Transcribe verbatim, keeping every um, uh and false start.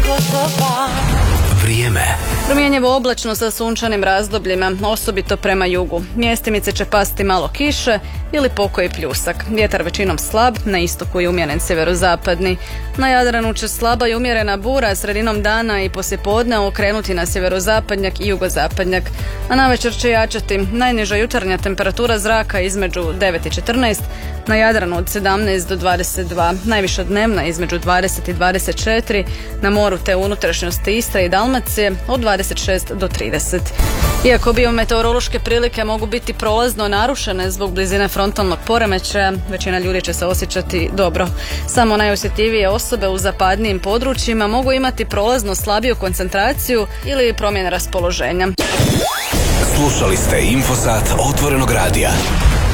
Vrijeme. Promjenjivo oblačno sa sunčanim razdobljima, osobito prema jugu. Mjestimice će pasti malo kiše ili pokoji pljusak. Vjetar većinom slab, na istoku i umjeren sjeverozapadni. Na Jadranu će slaba i umjerena bura sredinom dana i poslijepodne okrenuti na sjeverozapadnjak i jugozapadnjak. A navečer će jačati. Najniža jutarnja temperatura zraka između devet i četrnaest, na Jadranu od sedamnaest do dvadeset dva, najviša dnevna između dvadeset i dvadeset četiri, na moru te unutrašnjosti Istre i Dalmacije od dvadeset šest do trideset. Iako biometeorološke prilike mogu biti prolazno narušene zbog blizine frontalnog poremećaja, većina ljudi će se osjećati dobro. Samo najosjetljivije osobe u zapadnijim područjima mogu imati prolazno slabiju koncentraciju ili promjene raspoloženja. Slušali ste Infosat Otvorenog radija.